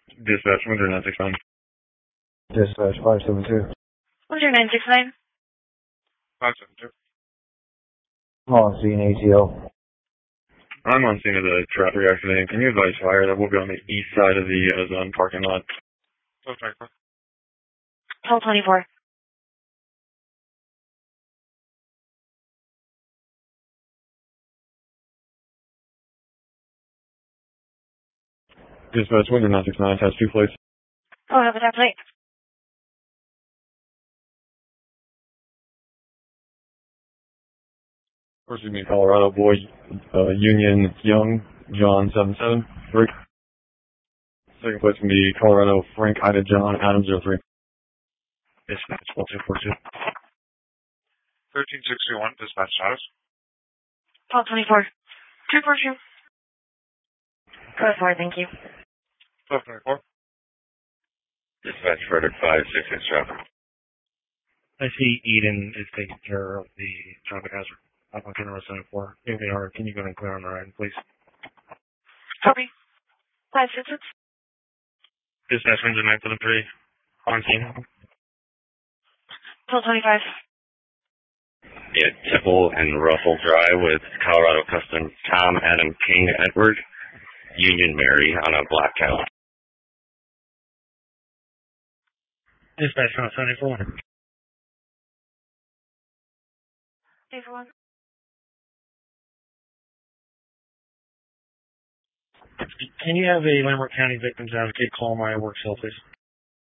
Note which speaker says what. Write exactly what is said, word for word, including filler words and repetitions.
Speaker 1: Dispatch, one zero nine six nine.
Speaker 2: Dispatch five seven two.
Speaker 3: one zero nine six nine.
Speaker 1: five seven two.
Speaker 2: On scene A T O.
Speaker 1: I'm on scene of the traffic accident. Can you advise fire that we'll be on the east side of the uh, zone parking lot? twelve twenty-four.
Speaker 3: twelve twenty-four.
Speaker 1: Dispatch, one zero nine six nine has two plates.
Speaker 3: Oh, have that plate.
Speaker 1: First would be Colorado boy, uh, Union Young, John seven seven three. Second place would be Colorado Frank Ida John Adam zero three. Dispatch, one two four two. thirteen sixty-one, dispatch status.
Speaker 3: twelve twenty-four. two four two. Go forward, thank you.
Speaker 1: twelve twenty-four.
Speaker 4: Dispatch Frederick five six six traffic.
Speaker 5: I see Eden is taking care of the traffic hazard. I'm on camera seventy-four. If they are, can you go and clear on the right, please?
Speaker 3: Copy. five six six.
Speaker 5: Dispatch engine nine seven three. On scene.
Speaker 3: twelve twenty-five.
Speaker 4: Yeah, Temple and Russell Drive with Colorado Customs Tom Adam King Edward. Union Mary on a black cow.
Speaker 5: Dispatch on seventy-four.
Speaker 3: Everyone.
Speaker 5: Can you have a Lambert County Victims Advocate call my work cell, please?